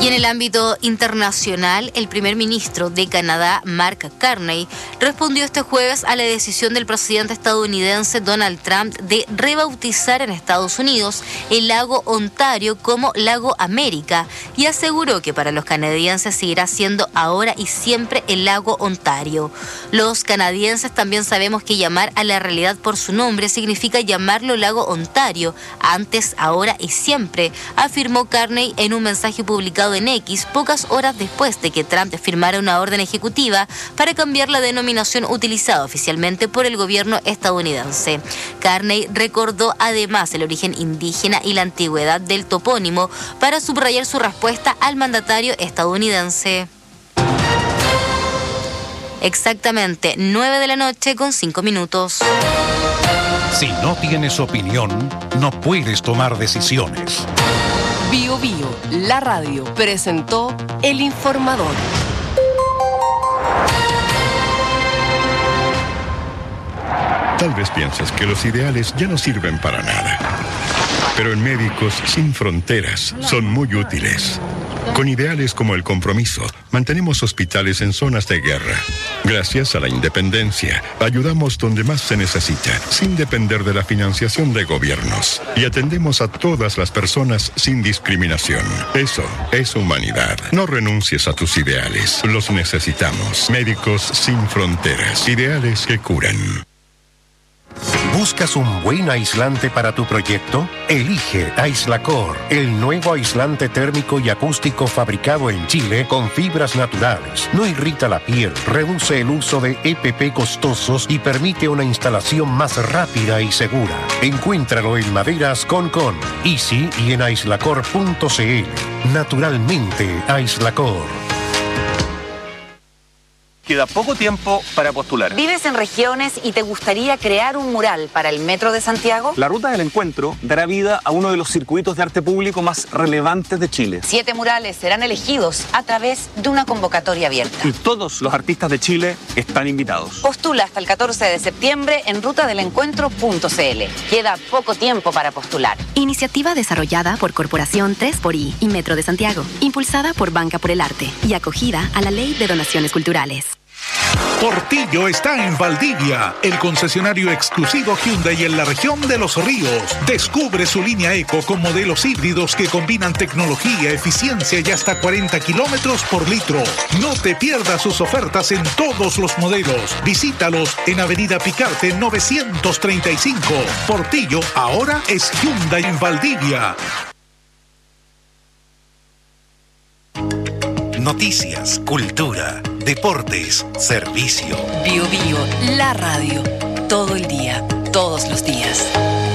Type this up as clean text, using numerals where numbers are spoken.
en el ámbito internacional, el primer ministro de Canadá, Mark Carney, respondió este jueves a la decisión del presidente estadounidense Donald Trump de rebautizar en Estados Unidos el lago Ontario como Lago América y aseguró que para los canadienses seguirá siendo ahora y siempre el lago Ontario. Los canadienses también sabemos que llamar a la realidad por su nombre significa llamarlo Lago Ontario, antes, ahora y siempre, afirmó Carney en un mensaje publicado en X pocas horas después de que Trump firmara una orden ejecutiva para cambiar la denominación utilizada oficialmente por el gobierno estadounidense. Carney recordó además el origen indígena y la antigüedad del topónimo para subrayar su respuesta al mandatario estadounidense. Exactamente 9:05 p.m. Si no tienes opinión, no puedes tomar decisiones. Bio Bio, la radio, presentó El Informador. Tal vez pienses que los ideales ya no sirven para nada. Pero en Médicos Sin Fronteras son muy útiles. Con ideales como el compromiso, mantenemos hospitales en zonas de guerra. Gracias a la independencia, ayudamos donde más se necesita, sin depender de la financiación de gobiernos. Y atendemos a todas las personas sin discriminación. Eso es humanidad. No renuncies a tus ideales. Los necesitamos. Médicos Sin Fronteras. Ideales que curan. ¿Buscas un buen aislante para tu proyecto? Elige Aislacor, el nuevo aislante térmico y acústico fabricado en Chile con fibras naturales. No irrita la piel, reduce el uso de EPP costosos y permite una instalación más rápida y segura. Encuéntralo en Maderas Concon, Easy y en aislacor.cl. Naturalmente, Aislacor. Queda poco tiempo para postular. ¿Vives en regiones y te gustaría crear un mural para el Metro de Santiago? La Ruta del Encuentro dará vida a uno de los circuitos de arte público más relevantes de Chile. 7 murales serán elegidos a través de una convocatoria abierta. Y todos los artistas de Chile están invitados. Postula hasta el 14 de septiembre en rutadelencuentro.cl. Queda poco tiempo para postular. Iniciativa desarrollada por Corporación 3xI y Metro de Santiago, impulsada por Banca por el Arte y acogida a la Ley de Donaciones Culturales. Portillo está en Valdivia, el concesionario exclusivo Hyundai en la región de Los Ríos. Descubre su línea Eco con modelos híbridos que combinan tecnología, eficiencia y hasta 40 kilómetros por litro. No te pierdas sus ofertas en todos los modelos. Visítalos en Avenida Picarte 935. Portillo ahora es Hyundai en Valdivia. Noticias, cultura, deportes, servicio. Bio Bio, la radio, todo el día, todos los días.